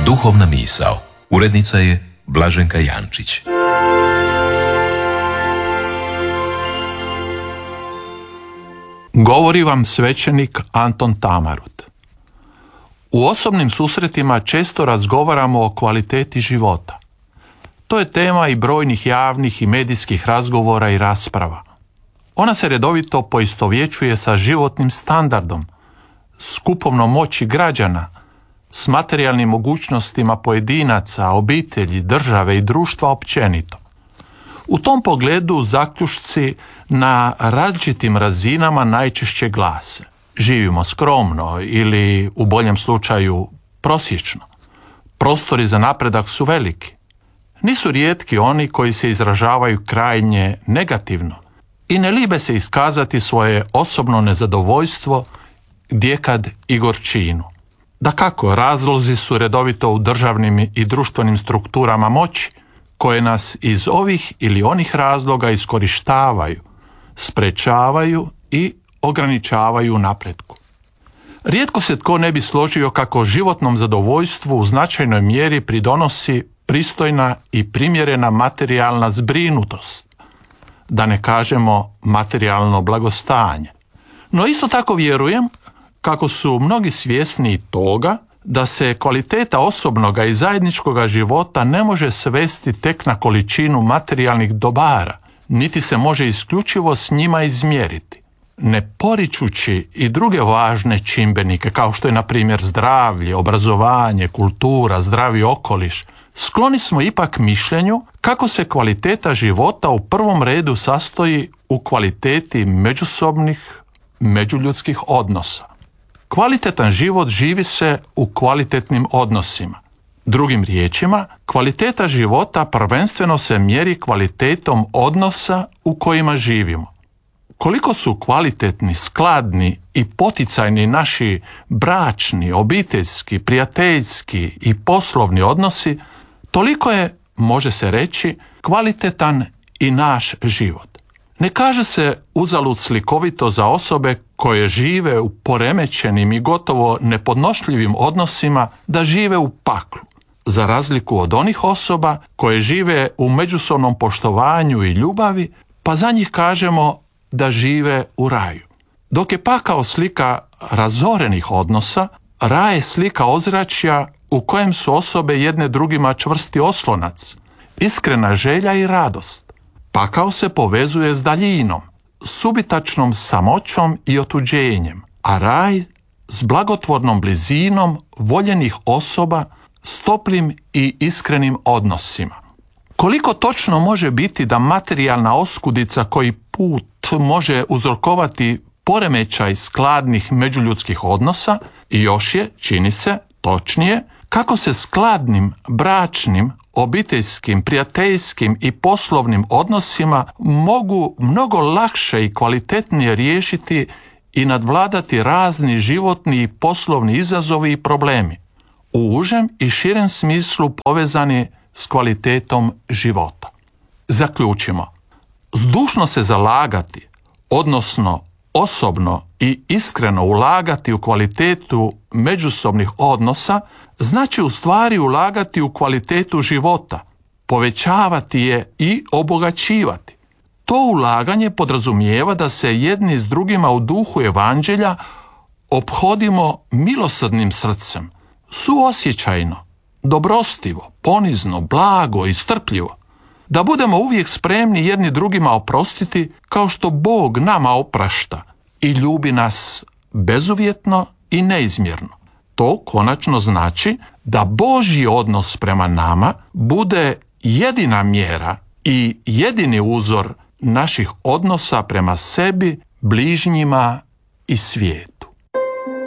Duhovna misao. Urednica je Blaženka Jančić. Govori vam svećenik Anton Tamarut. U osobnim susretima često razgovaramo o kvaliteti života. To je tema i brojnih javnih i medijskih razgovora i rasprava. Ona se redovito poistovjećuje sa životnim standardom, s kupovnom moći građana, s materijalnim mogućnostima pojedinaca, obitelji, države i društva općenito. U tom pogledu zaključci na različitim razinama najčešće glase: živimo skromno ili, u boljem slučaju, prosječno. Prostori za napredak su veliki. Nisu rijetki oni koji se izražavaju krajnje negativno i ne libe se iskazati svoje osobno nezadovoljstvo, gdjekad i gorčinu. Dakako, razlozi su redovito u državnim i društvenim strukturama moći, koje nas iz ovih ili onih razloga iskorištavaju, sprečavaju i ograničavaju u napretku. Rijetko se tko ne bi složio kako životnom zadovoljstvu u značajnoj mjeri pridonosi pristojna i primjerena materijalna zbrinutost, da ne kažemo materijalno blagostanje. No isto tako vjerujem kako su mnogi svjesni i toga da se kvaliteta osobnoga i zajedničkoga života ne može svesti tek na količinu materijalnih dobara, niti se može isključivo s njima izmjeriti. Ne poričući i druge važne čimbenike, kao što je na primjer zdravlje, obrazovanje, kultura, zdravi okoliš, skloni smo ipak mišljenju kako se kvaliteta života u prvom redu sastoji u kvaliteti međusobnih, međuljudskih odnosa. Kvalitetan život živi se u kvalitetnim odnosima. Drugim riječima, kvaliteta života prvenstveno se mjeri kvalitetom odnosa u kojima živimo. Koliko su kvalitetni, skladni i poticajni naši bračni, obiteljski, prijateljski i poslovni odnosi, toliko je, može se reći, kvalitetan i naš život. Ne kaže se uzalud slikovito za osobe koje žive u poremećenim i gotovo nepodnošljivim odnosima da žive u paklu, za razliku od onih osoba koje žive u međusobnom poštovanju i ljubavi, pa za njih kažemo da žive u raju. Dok je pakao slika razorenih odnosa, raj je slika ozračja u kojem su osobe jedne drugima čvrsti oslonac, iskrena želja i radost. Pakao se povezuje s daljinom, subitačnom samoćom i otuđenjem, a raj s blagotvornom blizinom voljenih osoba s toplim i iskrenim odnosima. Koliko točno može biti da materijalna oskudica koji put može uzrokovati poremećaj skladnih međuljudskih odnosa, i još je, čini se, točnije, kako se skladnim, bračnim, obiteljskim, prijateljskim i poslovnim odnosima mogu mnogo lakše i kvalitetnije riješiti i nadvladati razni životni i poslovni izazovi i problemi, u užem i širem smislu povezani s kvalitetom života. Zaključimo, zdušno se zalagati, odnosno osobno i iskreno ulagati u kvalitetu međusobnih odnosa, znači u stvari ulagati u kvalitetu života, povećavati je i obogaćivati. To ulaganje podrazumijeva da se jedni s drugima u duhu evanđelja ophodimo milosrdnim srcem, suosjećajno, dobrostivo, ponizno, blago i strpljivo, da budemo uvijek spremni jedni drugima oprostiti kao što Bog nama oprašta i ljubi nas bezuvjetno i neizmjerno. To konačno znači da Božji odnos prema nama bude jedina mjera i jedini uzor naših odnosa prema sebi, bližnjima i svijetu.